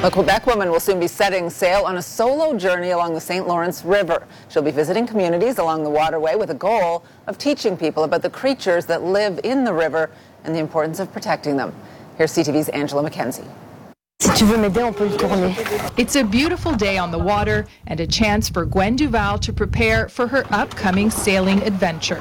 A Quebec woman will soon be setting sail on a solo journey along the St. Lawrence River. She'll be visiting communities along the waterway with a goal of teaching people about the creatures that live in the river and the importance of protecting them. Here's CTV's Angela Mackenzie. It's a beautiful day on the water and a chance for Gwen Duval to prepare for her upcoming sailing adventure.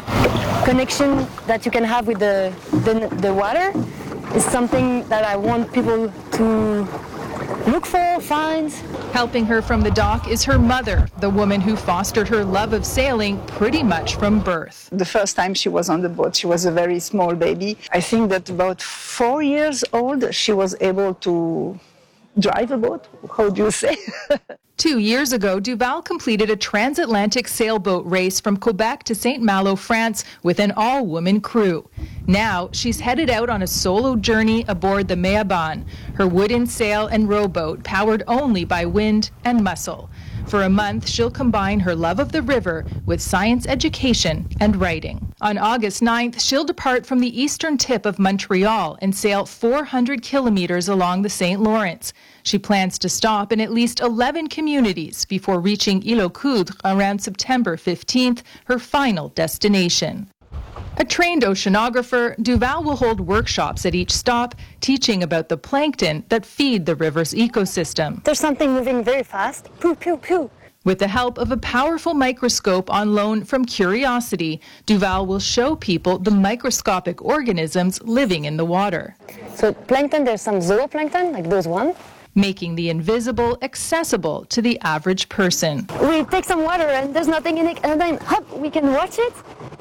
Connection that you can have with the water is something that I want people to look for, find. Helping her from the dock is her mother, the woman who fostered her love of sailing pretty much from birth. The first time she was on the boat, she was a very small baby. I think that about 4 years old, she was able to drive a boat. How do you say? 2 years ago, Duval completed a transatlantic sailboat race from Quebec to St. Malo, France, with an all-woman crew. Now, she's headed out on a solo journey aboard the Meaban, her wooden sail and rowboat powered only by wind and muscle. For a month, she'll combine her love of the river with science education and writing. On August 9th, she'll depart from the eastern tip of Montreal and sail 400 kilometers along the St. Lawrence. She plans to stop in at least 11 communities before reaching Île-aux-Coudres around September 15th, her final destination. A trained oceanographer, Duval will hold workshops at each stop, teaching about the plankton that feed the river's ecosystem. There's something moving very fast. Poo, poo, poo. With the help of a powerful microscope on loan from Curiosity, Duval will show people the microscopic organisms living in the water. So plankton, there's some zooplankton, like those ones. Making the invisible accessible to the average person. We take some water and there's nothing in it, and then hop, we can watch it.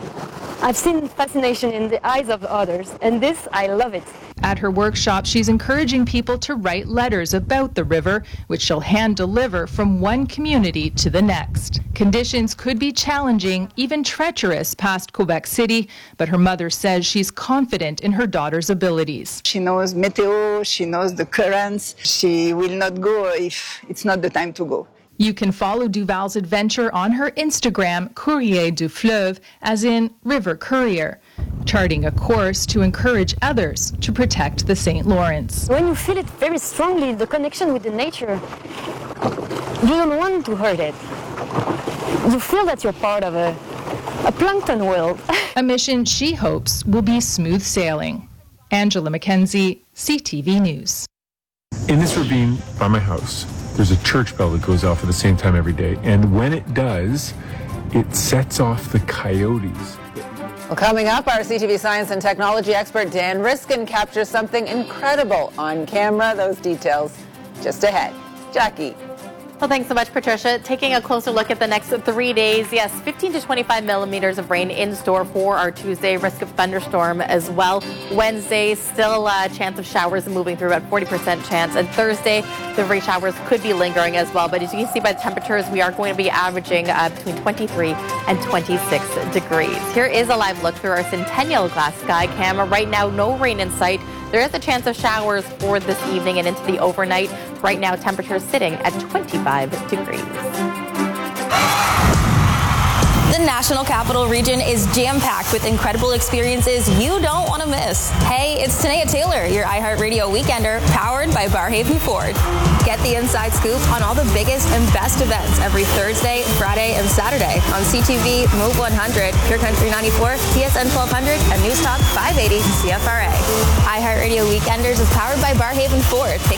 I've seen fascination in the eyes of others, and this, I love it. At her workshop, she's encouraging people to write letters about the river, which she'll hand deliver from one community to the next. Conditions could be challenging, even treacherous past Quebec City, but her mother says she's confident in her daughter's abilities. She knows meteo, she knows the currents. She will not go if it's not the time to go. You can follow Duval's adventure on her Instagram, Courrier du Fleuve, as in River Courier, charting a course to encourage others to protect the St. Lawrence. When you feel it very strongly, the connection with the nature, you don't want to hurt it. You feel that you're part of a plankton world. A mission she hopes will be smooth sailing. Angela Mackenzie, CTV News. In this ravine by my house, there's a church bell that goes off at the same time every day. And when it does, it sets off the coyotes. Well, coming up, our CTV science and technology expert Dan Riskin captures something incredible on camera. Those details just ahead. Jackie. Well, thanks so much, Patricia. Taking a closer look at the next 3 days. Yes, 15 to 25 millimeters of rain in store for our Tuesday. Risk of thunderstorm as well. Wednesday, still a chance of showers moving through, about 40% chance. And Thursday, the rain showers could be lingering as well. But as you can see by the temperatures, we are going to be averaging between 23 and 26 degrees. Here is a live look through our Centennial Glass Sky camera. Right now, no rain in sight. There is a chance of showers for this evening and into the overnight. Right now, temperatures sitting at 25 degrees. The National Capital Region is jam-packed with incredible experiences you don't want to miss. Hey, it's Tanea Taylor, your iHeartRadio Weekender, powered by Barrhaven Ford. Get the inside scoop on all the biggest and best events every Thursday, Friday, and Saturday on CTV, Move 100, Pure Country 94, TSN 1200, and News Talk 580 CFRA. iHeartRadio Weekenders is powered by Barrhaven Ford.